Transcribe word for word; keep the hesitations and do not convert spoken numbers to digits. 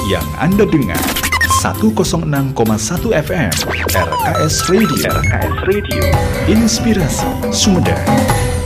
Yang Anda dengar seratus enam koma satu F M R K S Radio. R K S Radio. Inspirasi Sumedang.